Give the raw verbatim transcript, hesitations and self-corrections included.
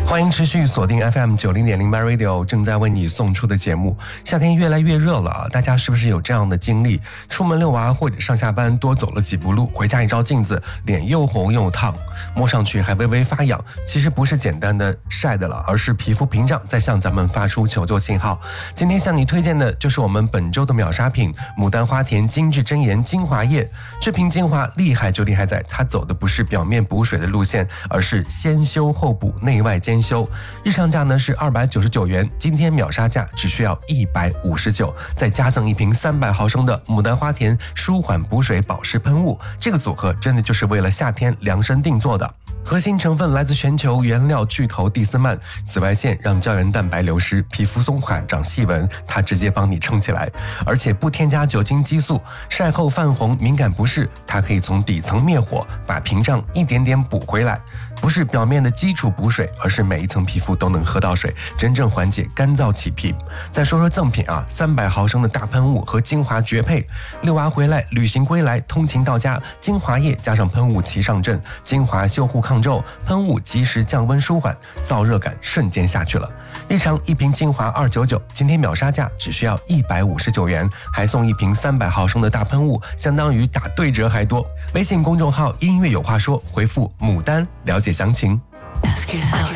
欢迎持续锁定 F M 九零点零 My Radio 正在为你送出的节目。夏天越来越热了，大家是不是有这样的经历？出门遛娃或者上下班多走了几步路，回家一照镜子，脸又红又烫，摸上去还微微发痒。其实不是简单的晒的了，而是皮肤屏障在向咱们发出求救信号。今天向你推荐的就是我们本周的秒杀品——牡丹花田精致真颜精华液。这瓶精华厉害就厉害在它走的不是表面补水的路线，而是先修后补，内外兼修。日上价呢是二百九十九元，今天秒杀价只需要一百五十九，再加赠一瓶三百毫升的牡丹花田舒缓补水保湿喷雾。这个组合真的就是为了夏天量身定做的。核心成分来自全球原料巨头蒂斯曼，紫外线让胶原蛋白流失，皮肤松垮长细纹，它直接帮你撑起来，而且不添加酒精激素，晒后泛红敏感不适，它可以从底层灭火，把屏障一点点补回来。不是表面的基础补水，而是每一层皮肤都能喝到水，真正缓解干燥起皮。再说说赠品啊，三百毫升的大喷雾和精华绝配。遛娃回来，旅行归来，通勤到家，精华液加上喷雾齐上阵，精华修护抗皱，喷雾及时降温舒缓，燥热感瞬间下去了。日常一瓶精华二百九十九，今天秒杀价只需要一百五十九元，还送一瓶三百毫升的大喷雾，相当于打对折还多。微信公众号音乐有话说，回复牡丹了解详情。Ask yourself,